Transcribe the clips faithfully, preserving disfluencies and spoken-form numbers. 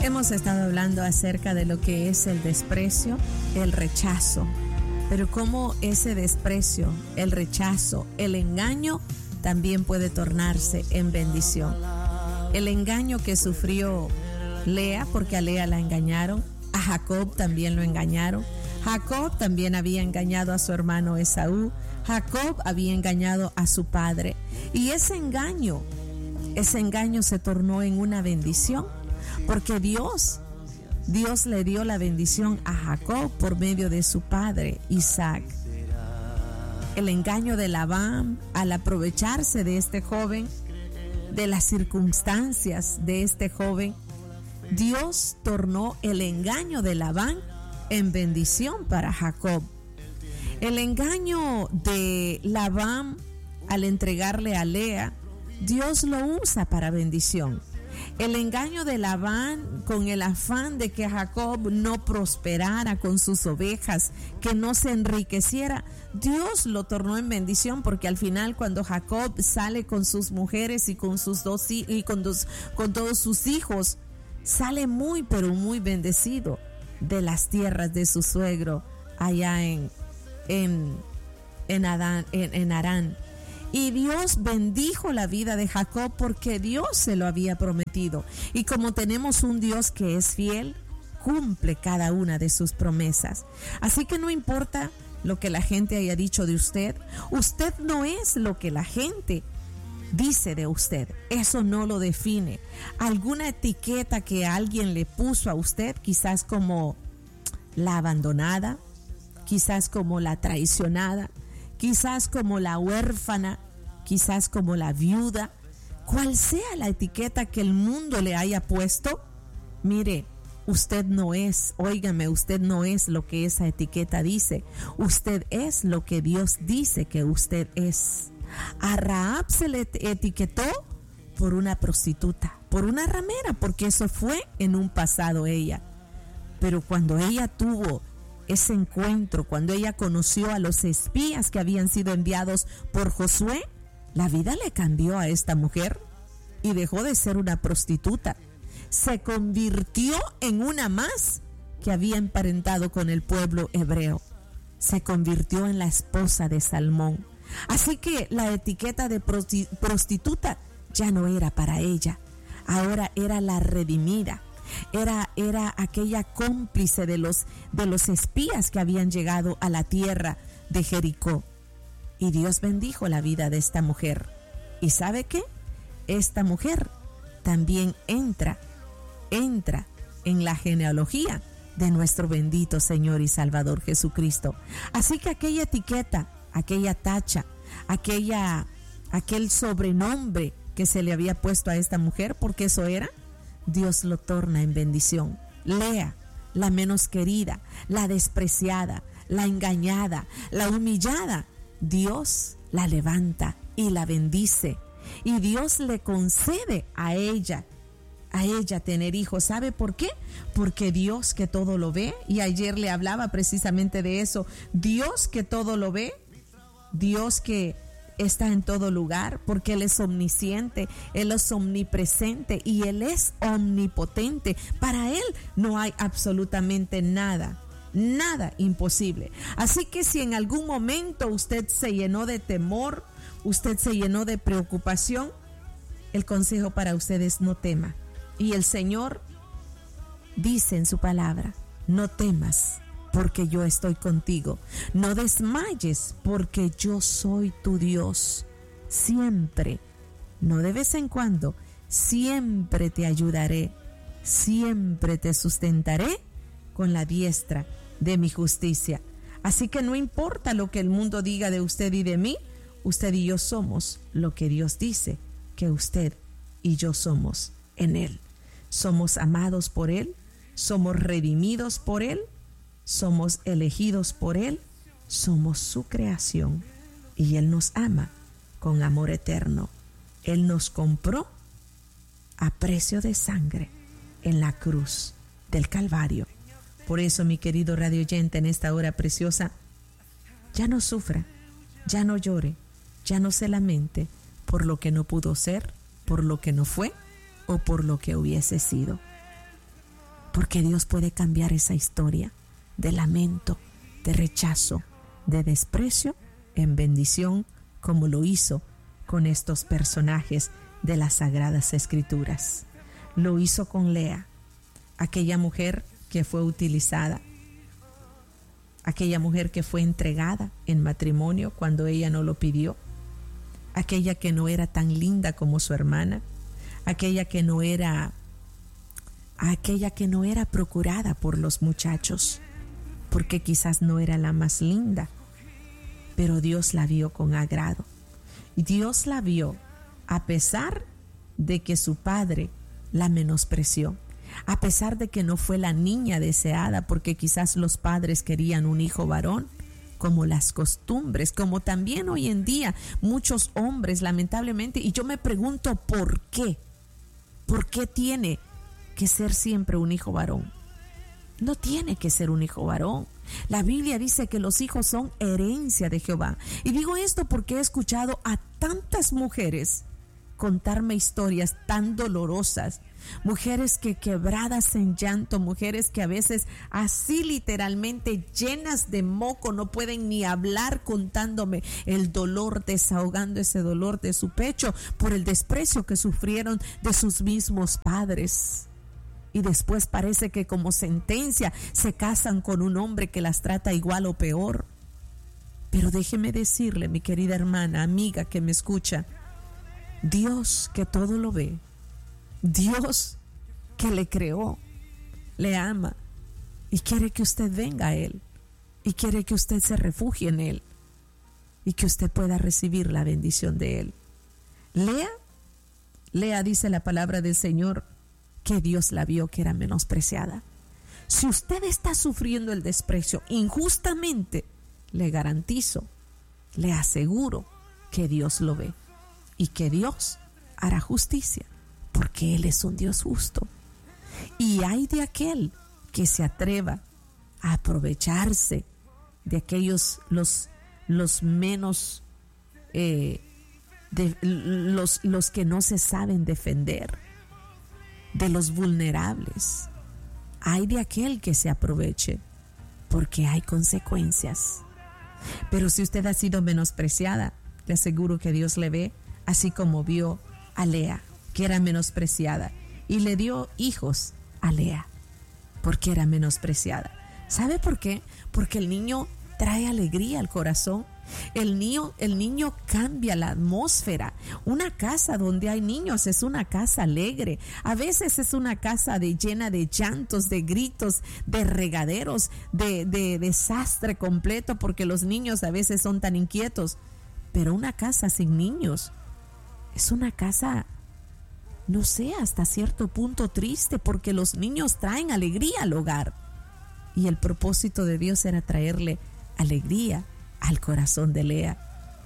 Hemos estado hablando acerca de lo que es el desprecio, el rechazo, pero cómo ese desprecio, el rechazo, el engaño también puede tornarse en bendición. El engaño que sufrió Lea, porque a Lea la engañaron, a Jacob también lo engañaron. Jacob también había engañado a su hermano Esaú. Jacob había engañado a su padre. Y ese engaño, ese engaño se tornó en una bendición, porque Dios, Dios le dio la bendición a Jacob por medio de su padre Isaac. El engaño de Labán, al aprovecharse de este joven, de las circunstancias de este joven, Dios tornó el engaño de Labán en bendición para Jacob. El engaño de Labán al entregarle a Lea, Dios lo usa para bendición. El engaño de Labán con el afán de que Jacob no prosperara con sus ovejas, que no se enriqueciera, Dios lo tornó en bendición, porque al final cuando Jacob sale con sus mujeres y con sus dos y con, dos, con todos sus hijos, sale muy pero muy bendecido de las tierras de su suegro allá en, en, en, Adán, en, en Harán. Y Dios bendijo la vida de Jacob porque Dios se lo había prometido. Y como tenemos un Dios que es fiel, cumple cada una de sus promesas. Así que no importa lo que la gente haya dicho de usted, usted no es lo que la gente dice de usted. Eso no lo define. Alguna etiqueta que alguien le puso a usted, quizás como la abandonada, quizás como la traicionada, quizás como la huérfana, quizás como la viuda, cual sea la etiqueta que el mundo le haya puesto, mire, usted no es, óigame, usted no es lo que esa etiqueta dice. Usted es lo que Dios dice que usted es. A Rahab se le etiquetó por una prostituta, por una ramera, porque eso fue en un pasado ella. Pero cuando ella tuvo ese encuentro, cuando ella conoció a los espías que habían sido enviados por Josué, la vida le cambió a esta mujer y dejó de ser una prostituta. Se convirtió en una más que había emparentado con el pueblo hebreo. Se convirtió en la esposa de Salmón. Así que la etiqueta de prostituta ya no era para ella. Ahora era la redimida. Era, era aquella cómplice de los, de los espías que habían llegado a la tierra de Jericó. Y Dios bendijo la vida de esta mujer. ¿Y sabe qué? Esta mujer también entra, entra en la genealogía de nuestro bendito Señor y Salvador Jesucristo. Así que aquella etiqueta, aquella tacha, aquella, aquel sobrenombre que se le había puesto a esta mujer, porque eso era, Dios lo torna en bendición. Lea, la menos querida, la despreciada, la engañada, la humillada, Dios la levanta y la bendice. Y Dios le concede a ella, a ella tener hijos. ¿Sabe por qué? Porque Dios que todo lo ve, y ayer le hablaba precisamente de eso, Dios que todo lo ve, Dios que está en todo lugar, porque Él es omnisciente, Él es omnipresente y Él es omnipotente. Para Él no hay absolutamente nada, nada imposible. Así que si en algún momento usted se llenó de temor, usted se llenó de preocupación, el consejo para usted es no tema. Y el Señor dice en su palabra, no temas, porque yo estoy contigo. No desmayes, porque yo soy tu Dios. Siempre, no de vez en cuando, siempre te ayudaré, siempre te sustentaré con la diestra de mi justicia. Así que no importa lo que el mundo diga de usted y de mí, usted y yo somos lo que Dios dice que usted y yo somos en Él. Somos amados por Él, somos redimidos por Él, somos elegidos por Él, somos su creación y Él nos ama con amor eterno. Él nos compró a precio de sangre en la cruz del Calvario. Por eso, mi querido radio oyente, en esta hora preciosa, ya no sufra, ya no llore, ya no se lamente por lo que no pudo ser, por lo que no fue o por lo que hubiese sido. porque Dios puede cambiar esa historia de lamento, de rechazo, de desprecio en bendición, como lo hizo con estos personajes de las Sagradas Escrituras. Lo hizo con Lea, aquella mujer que fue utilizada, aquella mujer que fue entregada en matrimonio cuando ella no lo pidió, aquella que no era tan linda como su hermana, aquella que no era, aquella que no era procurada por los muchachos, porque quizás no era la más linda, pero Dios la vio con agrado. Y Dios la vio a pesar de que su padre la menospreció, a pesar de que no fue la niña deseada, porque quizás los padres querían un hijo varón, como las costumbres, como también hoy en día muchos hombres, lamentablemente, y yo me pregunto por qué, por qué tiene que ser siempre un hijo varón. No tiene que ser un hijo varón. La Biblia dice que los hijos son herencia de Jehová. Y digo esto porque he escuchado a tantas mujeres contarme historias tan dolorosas, mujeres que quebradas en llanto, mujeres que a veces así literalmente llenas de moco no pueden ni hablar, contándome el dolor, desahogando ese dolor de su pecho por el desprecio que sufrieron de sus mismos padres. Y después parece que como sentencia se casan con un hombre que las trata igual o peor. Pero déjeme decirle, mi querida hermana, amiga que me escucha, Dios que todo lo ve, Dios que le creó, le ama y quiere que usted venga a Él y quiere que usted se refugie en Él y que usted pueda recibir la bendición de Él. Lea, Lea dice la palabra del Señor que Dios la vio que era menospreciada. Si usted está sufriendo el desprecio injustamente, le garantizo, le aseguro que Dios lo ve y que Dios hará justicia, porque Él es un Dios justo. Y hay de aquel que se atreva a aprovecharse de aquellos, los, los menos, eh, de, los, los que no se saben defender, de los vulnerables. Hay de aquel que se aproveche, porque hay consecuencias. Pero si usted ha sido menospreciada, le aseguro que Dios le ve, así como vio a Lea, que era menospreciada, y le dio hijos a Lea, porque era menospreciada. ¿Sabe por qué? Porque el niño trae alegría al corazón. El niño, el niño cambia la atmósfera. Una casa donde hay niños es una casa alegre. A veces es una casa de, llena de llantos, de gritos, de regaderos, de, de desastre completo, porque los niños a veces son tan inquietos. Pero una casa sin niños es una casa, no sé, hasta cierto punto triste, porque los niños traen alegría al hogar. Y el propósito de Dios era traerle alegría al corazón de Lea.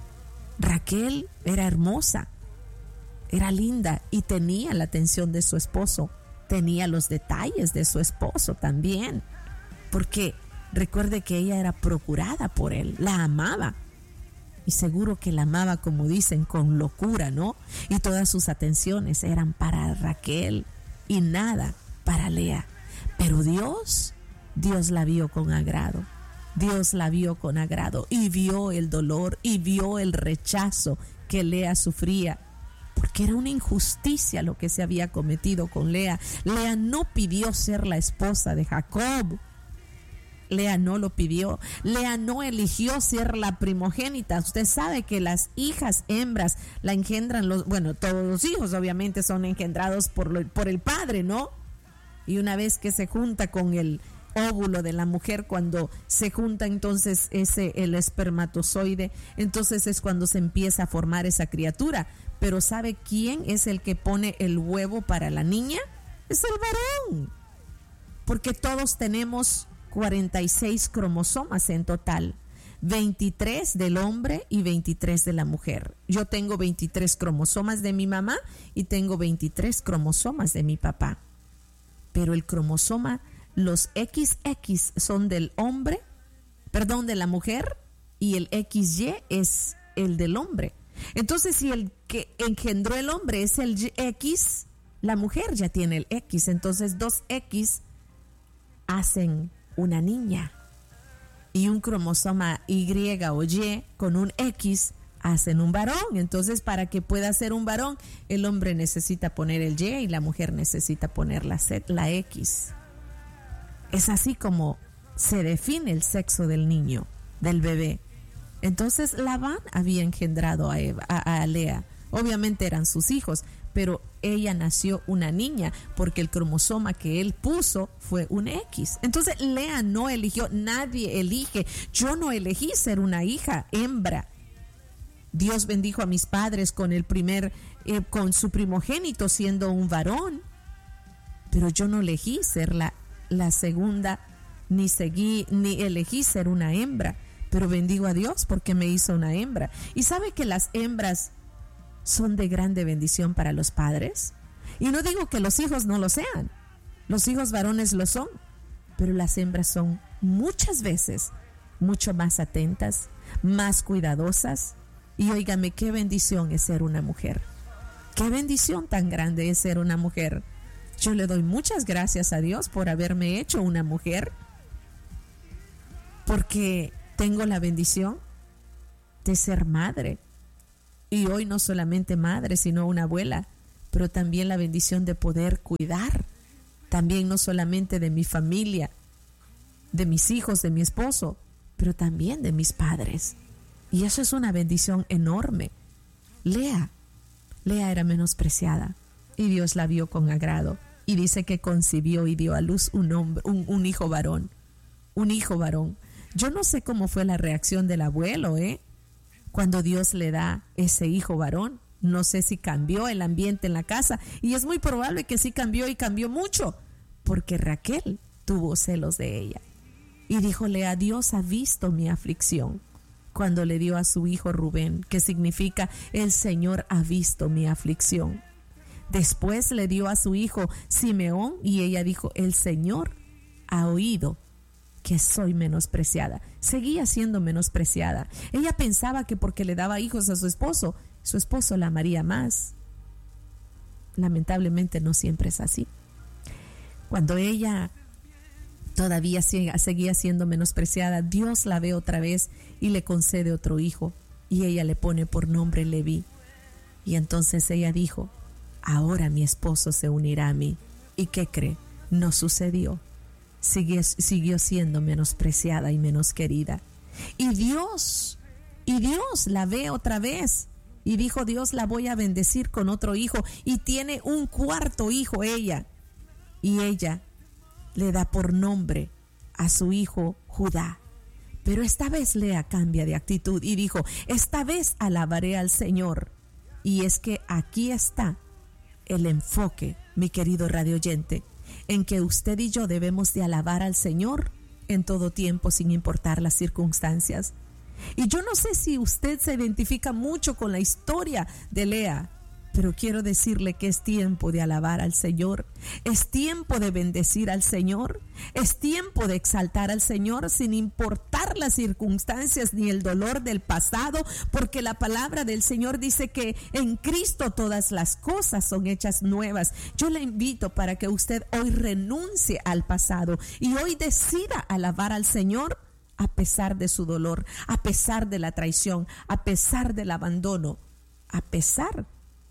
Raquel era hermosa, era linda y tenía la atención de su esposo, tenía los detalles de su esposo también, porque recuerde que ella era procurada por él, la amaba. Y seguro que la amaba, como dicen, con locura, ¿no? Y todas sus atenciones eran para Raquel y nada para Lea. Pero Dios, Dios la vio con agrado. Dios la vio con agrado y vio el dolor y vio el rechazo que Lea sufría, porque era una injusticia lo que se había cometido con Lea. Lea no pidió ser la esposa de Jacob. Lea no lo pidió. Lea no eligió ser la primogénita. Usted sabe que las hijas hembras la engendran los, bueno, todos los hijos obviamente son engendrados por, lo, por el padre, ¿no? Y una vez que se junta con el óvulo de la mujer, cuando se junta entonces ese el espermatozoide, entonces es cuando se empieza a formar esa criatura. Pero ¿sabe quién es el que pone el huevo para la niña? Es el varón, porque todos tenemos cuarenta y seis cromosomas en total, veintitrés del hombre y veintitrés de la mujer. Yo tengo veintitrés cromosomas de mi mamá y tengo veintitrés cromosomas de mi papá. Pero el cromosoma, los equis equis son del hombre, perdón, de la mujer, y el equis ye es el del hombre. Entonces, si el que engendró el hombre es el X, la mujer ya tiene el X. Entonces, dos X hacen una niña. Y un cromosoma Y o Y con un X hacen un varón. Entonces, para que pueda ser un varón, el hombre necesita poner el Y y la mujer necesita poner la Z, la X. Es así como se define el sexo del niño, del bebé. Entonces, Labán había engendrado a, Eva, a, a Lea. Obviamente eran sus hijos, pero ella nació una niña porque el cromosoma que él puso fue un X. Entonces Lea no eligió, nadie elige. Yo no elegí ser una hija hembra. Dios bendijo a mis padres con el primer, eh, con su primogénito siendo un varón, pero yo no elegí ser la, la segunda, ni seguí, ni elegí ser una hembra. Pero bendigo a Dios porque me hizo una hembra. Y sabe que las hembras son de grande bendición para los padres. Y no digo que los hijos no lo sean, los hijos varones lo son, pero las hembras son muchas veces mucho más atentas, más cuidadosas. Y óigame, qué bendición es ser una mujer, qué bendición tan grande es ser una mujer. Yo le doy muchas gracias a Dios por haberme hecho una mujer, porque tengo la bendición de ser madre. Y hoy no solamente madre, sino una abuela, pero también la bendición de poder cuidar, también no solamente de mi familia, de mis hijos, de mi esposo, pero también de mis padres. Y eso es una bendición enorme. Lea, Lea era menospreciada y Dios la vio con agrado. Y dice que concibió y dio a luz un, hombre, un, un hijo varón, un hijo varón. Yo no sé cómo fue la reacción del abuelo, ¿eh? Cuando Dios le da ese hijo varón. No sé si cambió el ambiente en la casa, y es muy probable que sí cambió, y cambió mucho, porque Raquel tuvo celos de ella. Y díjole, a Dios ha visto mi aflicción, cuando le dio a su hijo Rubén, que significa el Señor ha visto mi aflicción. Después le dio a su hijo Simeón, y ella dijo, el Señor ha oído que soy menospreciada. Seguía siendo menospreciada. Ella pensaba que porque le daba hijos a su esposo, su esposo la amaría más. Lamentablemente no siempre es así. Cuando ella todavía seguía siendo menospreciada, Dios la ve otra vez y le concede otro hijo, y ella le pone por nombre Leví. Y entonces ella dijo, ahora mi esposo se unirá a mí. ¿Y qué cree? No sucedió. Siguió, siguió siendo menospreciada y menos querida. Y Dios, y Dios la ve otra vez. Y dijo, Dios la voy a bendecir con otro hijo. Y tiene un cuarto hijo ella. Y ella le da por nombre a su hijo Judá. Pero esta vez Lea cambia de actitud y dijo, esta vez alabaré al Señor. Y es que aquí está el enfoque, mi querido radioyente, en que usted y yo debemos de alabar al Señor en todo tiempo, sin importar las circunstancias. Y yo no sé si usted se identifica mucho con la historia de Lea, pero quiero decirle que es tiempo de alabar al Señor, es tiempo de bendecir al Señor, es tiempo de exaltar al Señor sin importar las circunstancias ni el dolor del pasado, porque la palabra del Señor dice que en Cristo todas las cosas son hechas nuevas. Yo le invito para que usted hoy renuncie al pasado y hoy decida alabar al Señor a pesar de su dolor, a pesar de la traición, a pesar del abandono, a pesar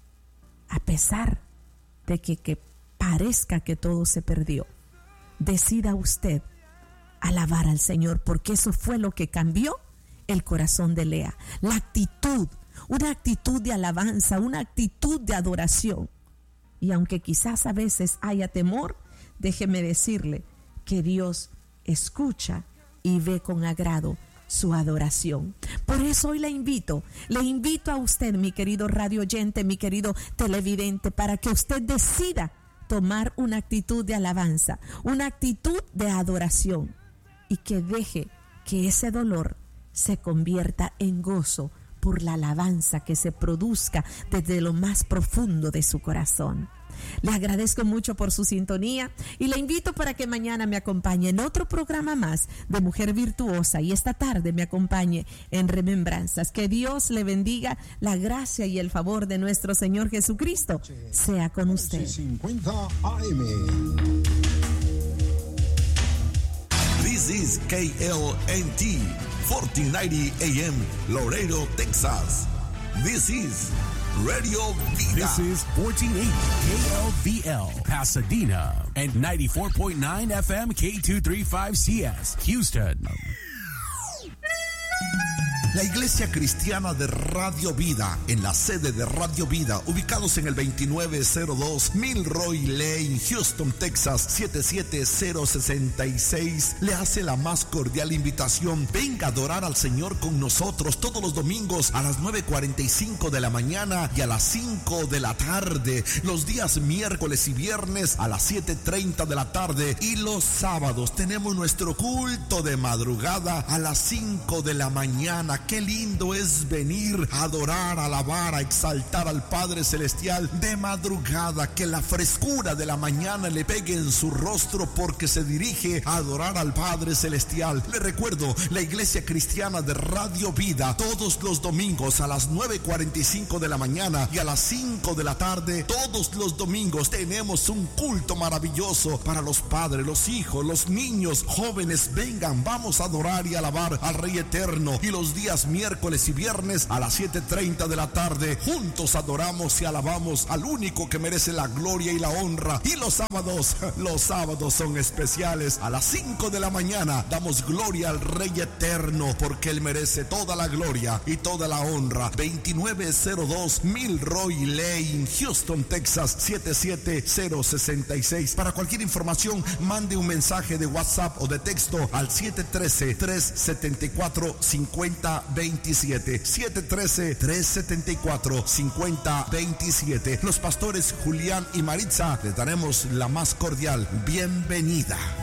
A pesar de que, que parezca que todo se perdió. Decida usted alabar al Señor, porque eso fue lo que cambió el corazón de Lea. La actitud, una actitud de alabanza, una actitud de adoración. Y aunque quizás a veces haya temor, déjeme decirle que Dios escucha y ve con agrado su adoración. Por eso hoy le invito, le invito a usted, mi querido radio oyente, mi querido televidente, para que usted decida tomar una actitud de alabanza, una actitud de adoración, y que deje que ese dolor se convierta en gozo por la alabanza que se produzca desde lo más profundo de su corazón. Le agradezco mucho por su sintonía y le invito para que mañana me acompañe en otro programa más de Mujer Virtuosa, y esta tarde me acompañe en Remembranzas. Que Dios le bendiga, la gracia y el favor de nuestro Señor Jesucristo sea con usted. cincuenta A M is K L N T, fourteen ninety A M, Laredo, Texas. This is Radio Vida. This is fourteen eighty K L V L, Pasadena, and ninety-four point nine F M K two thirty-five C S, Houston. La Iglesia Cristiana de Radio Vida, en la sede de Radio Vida, ubicados en el veintinueve cero dos Milroy Lane, Houston, Texas, siete siete cero seis seis, le hace la más cordial invitación. Venga a adorar al Señor con nosotros todos los domingos a las nueve cuarenta y cinco de la mañana y a las cinco de la tarde, los días miércoles y viernes a las siete treinta de la tarde, y los sábados tenemos nuestro culto de madrugada a las cinco de la mañana. Qué lindo es venir a adorar, a alabar, a exaltar al Padre Celestial de madrugada. Que la frescura de la mañana le pegue en su rostro porque se dirige a adorar al Padre Celestial. Le recuerdo, la Iglesia Cristiana de Radio Vida, todos los domingos a las nueve cuarenta y cinco de la mañana y a las cinco de la tarde, todos los domingos tenemos un culto maravilloso para los padres, los hijos, los niños, jóvenes. Vengan, vamos a adorar y alabar al Rey Eterno. Y los días miércoles y viernes a las siete treinta de la tarde, juntos adoramos y alabamos al único que merece la gloria y la honra. Y los sábados, los sábados son especiales. A las cinco de la mañana damos gloria al Rey Eterno, porque Él merece toda la gloria y toda la honra. veintinueve cero dos Milroy Lane, Houston, Texas, siete siete cero seis seis. Para cualquier información, mande un mensaje de WhatsApp o de texto al siete uno tres, tres siete cuatro, cinco cero dos siete. siete uno tres, tres siete cuatro, cinco cero dos siete. Los pastores Julián y Maritza les daremos la más cordial bienvenida.